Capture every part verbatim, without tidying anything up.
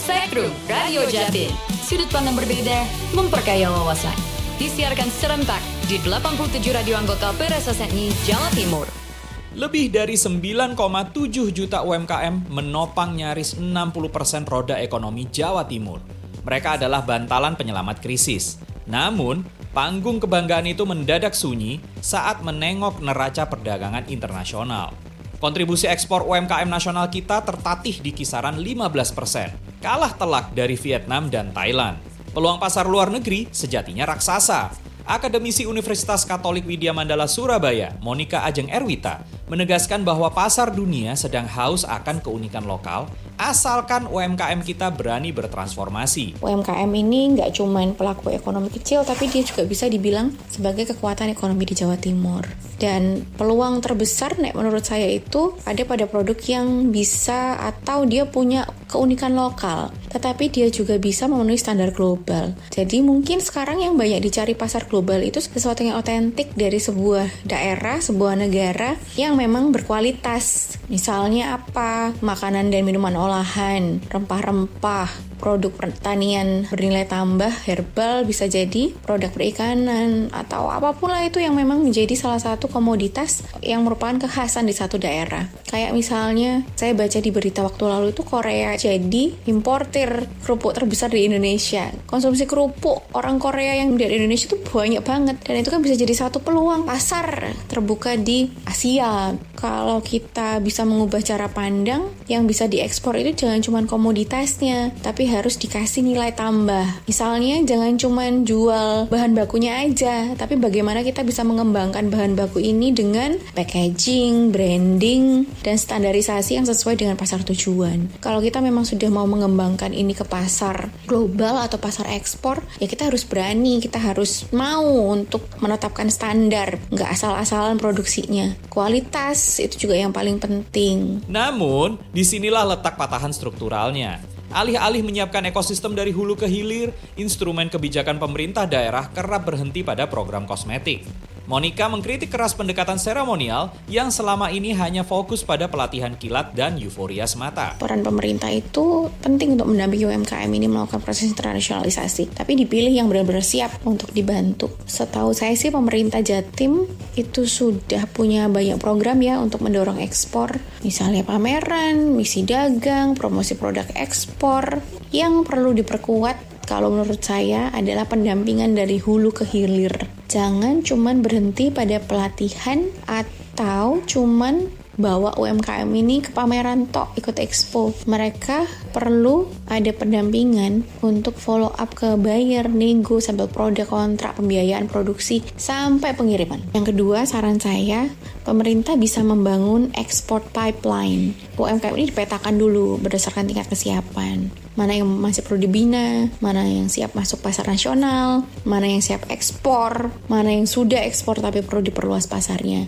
Spektrum Radio Jatim. Sudut pandang berbeda, memperkaya wawasan. Disiarkan serentak di delapan puluh tujuh radio anggota P R S S N I Jawa Timur. Lebih dari sembilan koma tujuh juta U M K M menopang nyaris enam puluh persen roda ekonomi Jawa Timur. Mereka adalah bantalan penyelamat krisis. Namun, panggung kebanggaan itu mendadak sunyi saat menengok neraca perdagangan internasional. Kontribusi ekspor U M K M nasional kita tertatih di kisaran lima belas persen, kalah telak dari Vietnam dan Thailand. Peluang pasar luar negeri sejatinya raksasa. Akademisi Universitas Katolik Widya Mandala Surabaya, Monica Ajeng Erwita, menegaskan bahwa pasar dunia sedang haus akan keunikan lokal, asalkan U M K M kita berani bertransformasi. U M K M ini nggak cuma pelaku ekonomi kecil, tapi dia juga bisa dibilang sebagai kekuatan ekonomi di Jawa Timur. Dan peluang terbesar nek menurut saya itu ada pada produk yang bisa atau dia punya keunikan lokal, tetapi dia juga bisa memenuhi standar global. Jadi mungkin sekarang yang banyak dicari pasar global itu sesuatu yang otentik dari sebuah daerah, sebuah negara yang memang berkualitas. Misalnya apa? Makanan dan minuman olahan, rempah-rempah, produk pertanian bernilai tambah, herbal bisa jadi, produk perikanan, atau apapun lah itu yang memang menjadi salah satu komoditas yang merupakan kekhasan di satu daerah. Kayak misalnya, saya baca di berita waktu lalu itu Korea jadi importir kerupuk terbesar di Indonesia. Konsumsi kerupuk orang Korea yang dari Indonesia itu banyak banget, dan itu kan bisa jadi satu peluang pasar terbuka di Asia. Kalau kita bisa mengubah cara pandang, yang bisa diekspor itu jangan cuma komoditasnya, tapi harus dikasih nilai tambah. Misalnya jangan cuma jual bahan bakunya aja, tapi bagaimana kita bisa mengembangkan bahan baku ini dengan packaging, branding, dan standarisasi yang sesuai dengan pasar tujuan. Kalau kita memang sudah mau mengembangkan ini ke pasar global atau pasar ekspor, ya kita harus berani, kita harus mau untuk menetapkan standar, nggak asal-asalan produksinya. Kualitas itu juga yang paling penting. Namun, disinilah letak patahan strukturalnya. Alih-alih menyiapkan ekosistem dari hulu ke hilir, instrumen kebijakan pemerintah daerah kerap berhenti pada program kosmetik. Monica mengkritik keras pendekatan seremonial yang selama ini hanya fokus pada pelatihan kilat dan euforia semata. Peran pemerintah itu penting untuk mendampingi U M K M ini melakukan proses internasionalisasi, tapi dipilih yang benar-benar siap untuk dibantu. Setahu saya sih pemerintah Jatim itu sudah punya banyak program ya untuk mendorong ekspor, misalnya pameran, misi dagang, promosi produk ekspor. Yang perlu diperkuat kalau menurut saya adalah pendampingan dari hulu ke hilir. Jangan cuman berhenti pada pelatihan atau cuman bawa U M K M ini ke pameran tok, ikut expo. Mereka perlu ada pendampingan untuk follow up ke buyer, nego, sampai produk, kontrak, pembiayaan produksi, sampai pengiriman. Yang kedua, saran saya, pemerintah bisa membangun export pipeline. U M K M ini dipetakan dulu berdasarkan tingkat kesiapan. Mana yang masih perlu dibina, mana yang siap masuk pasar nasional, mana yang siap ekspor, mana yang sudah ekspor tapi perlu diperluas pasarnya.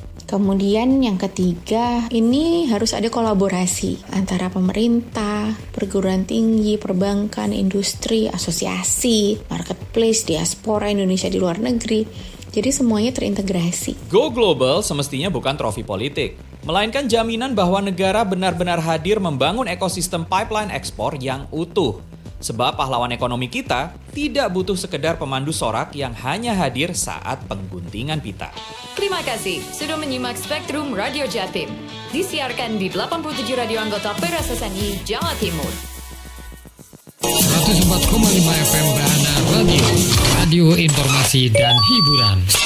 Kemudian yang ketiga, ini harus ada kolaborasi antara pemerintah, perguruan tinggi, perbankan, industri, asosiasi, marketplace, diaspora Indonesia di luar negeri. Jadi semuanya terintegrasi. Go Global semestinya bukan trofi politik, melainkan jaminan bahwa negara benar-benar hadir membangun ekosistem pipeline ekspor yang utuh. Sebab pahlawan ekonomi kita tidak butuh sekedar pemandu sorak yang hanya hadir saat pengguntingan pita. Terima kasih sudah menyimak Spektrum Radio Jatim. Disiarkan di delapan puluh tujuh radio anggota P R S S N I Jawa Timur. seratus empat koma lima F M Bahana Radio, radio informasi dan hiburan.